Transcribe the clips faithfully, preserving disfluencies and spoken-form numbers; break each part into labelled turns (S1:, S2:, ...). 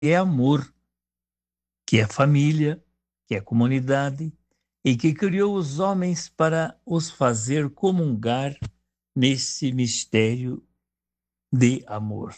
S1: é amor, que é família, que é comunidade, e que criou os homens para os fazer comungar nesse mistério de amor.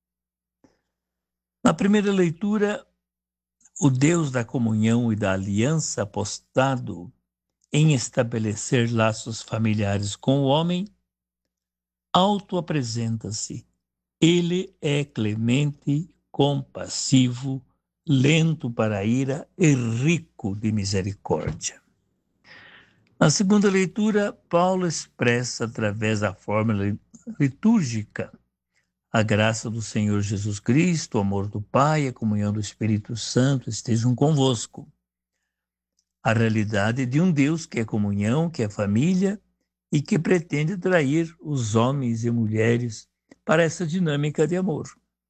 S1: Na primeira leitura, o Deus da comunhão e da aliança, apostado em estabelecer laços familiares com o homem, auto-apresenta-se. Ele é clemente, compassivo, lento para a ira e rico de misericórdia. Na segunda leitura, Paulo expressa, através da fórmula litúrgica, a graça do Senhor Jesus Cristo, o amor do Pai, a comunhão do Espírito Santo estejam convosco. A realidade de um Deus que é comunhão, que é família e que pretende atrair os homens e mulheres para essa dinâmica de amor.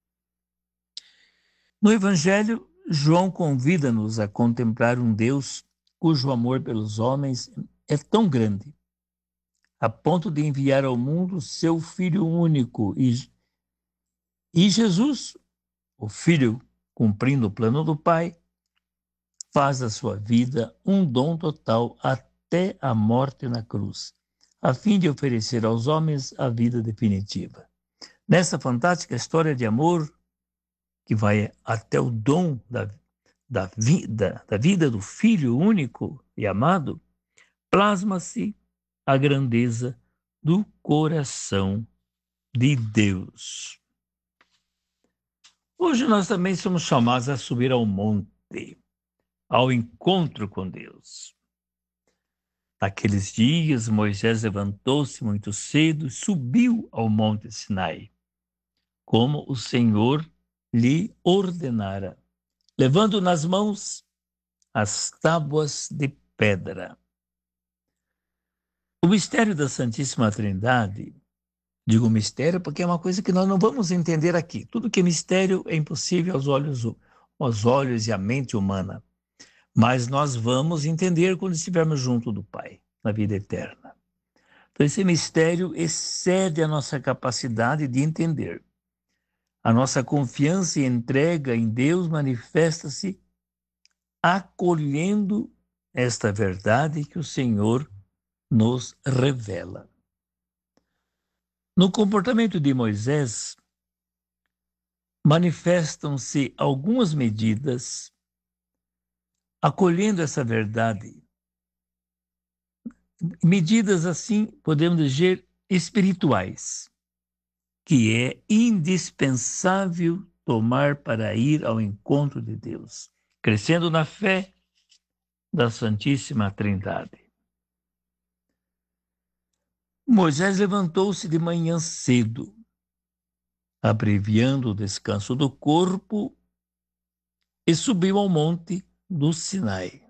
S1: No Evangelho, João convida-nos a contemplar um Deus cujo amor pelos homens é tão grande, a ponto de enviar ao mundo seu Filho único. E, e Jesus, o Filho, cumprindo o plano do Pai, faz da sua vida um dom total até a morte na cruz, a fim de oferecer aos homens a vida definitiva. Nessa fantástica história de amor, que vai até o dom da, da vida, da vida do Filho único e amado, plasma-se a grandeza do coração de Deus. Hoje nós também somos chamados a subir ao monte, ao encontro com Deus. Naqueles dias, Moisés levantou-se muito cedo e subiu ao monte Sinai, como o Senhor lhe ordenara, levando nas mãos as tábuas de pedra. O mistério da Santíssima Trindade, digo mistério porque é uma coisa que nós não vamos entender aqui. Tudo que é mistério é impossível aos olhos, aos olhos e à mente humana. Mas nós vamos entender quando estivermos junto do Pai, na vida eterna. Então, esse mistério excede a nossa capacidade de entender. A nossa confiança e entrega em Deus manifesta-se acolhendo esta verdade que o Senhor nos revela. No comportamento de Moisés, manifestam-se algumas medidas acolhendo essa verdade. Medidas assim, podemos dizer, espirituais, que é indispensável tomar para ir ao encontro de Deus, crescendo na fé da Santíssima Trindade. Moisés levantou-se de manhã cedo, abreviando o descanso do corpo, e subiu ao monte do Sinai.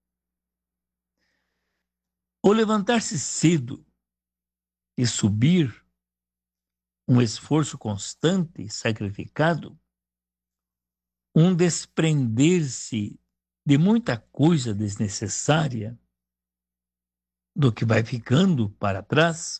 S1: O levantar-se cedo e subir, um esforço constante, sacrificado, um desprender-se de muita coisa desnecessária, do que vai ficando para trás,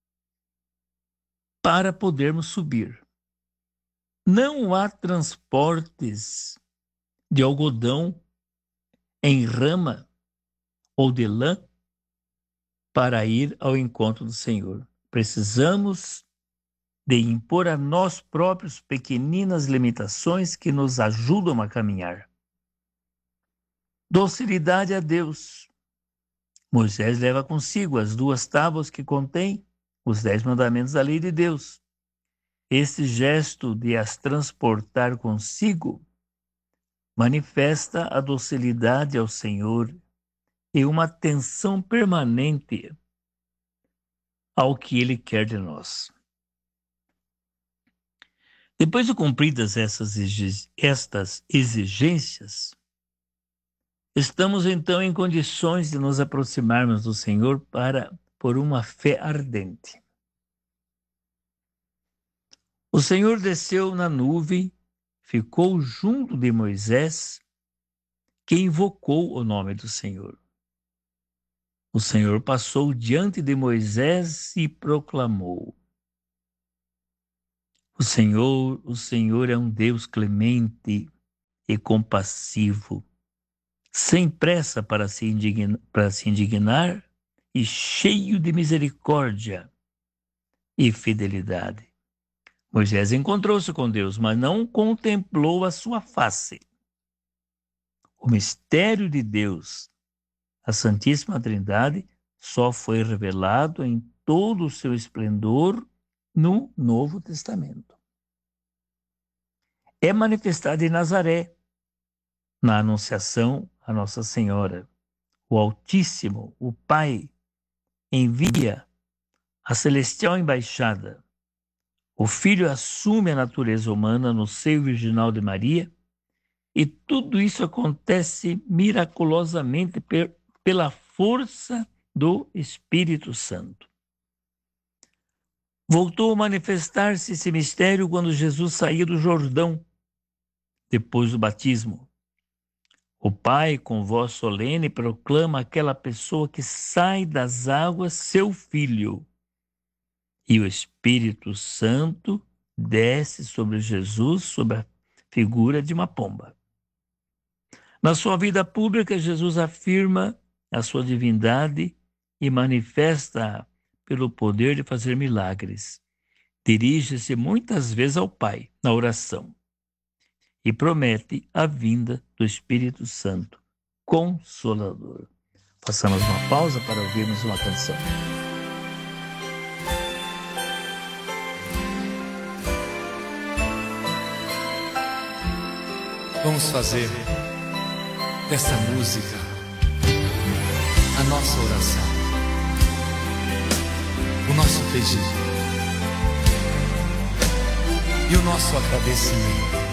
S1: para podermos subir. Não há transportes de algodão em rama ou de lã para ir ao encontro do Senhor. Precisamos de impor a nós próprios pequeninas limitações que nos ajudam a caminhar. Docilidade a Deus. Moisés leva consigo as duas tábuas que contêm os dez mandamentos da lei de Deus. Este gesto de as transportar consigo manifesta a docilidade ao Senhor e uma atenção permanente ao que Ele quer de nós. Depois de cumpridas essas, estas exigências, estamos então em condições de nos aproximarmos do Senhor para por uma fé ardente. O Senhor desceu na nuvem, ficou junto de Moisés, que invocou o nome do Senhor. O Senhor passou diante de Moisés e proclamou: O Senhor, o Senhor é um Deus clemente, e compassivo, sem pressa para se indignar, para se indignar e cheio de misericórdia e fidelidade. Moisés encontrou-se com Deus, mas não contemplou a sua face. O mistério de Deus, a Santíssima Trindade, só foi revelado em todo o seu esplendor no Novo Testamento. É manifestado em Nazaré, na Anunciação a Nossa Senhora. O Altíssimo, o Pai, envia a celestial embaixada. O Filho assume a natureza humana no seio virginal de Maria, e tudo isso acontece miraculosamente per, pela força do Espírito Santo. Voltou a manifestar-se esse mistério quando Jesus saía do Jordão, depois do batismo. O Pai, com voz solene, proclama àquela pessoa que sai das águas seu Filho. E o Espírito Santo desce sobre Jesus sob a figura de uma pomba. Na sua vida pública, Jesus afirma a sua divindade e manifesta pelo poder de fazer milagres. Dirige-se muitas vezes ao Pai na oração e promete a vinda do Espírito Santo, Consolador. Façamos uma pausa para ouvirmos uma canção.
S2: Vamos fazer dessa música a nossa oração, o nosso pedido e o nosso agradecimento.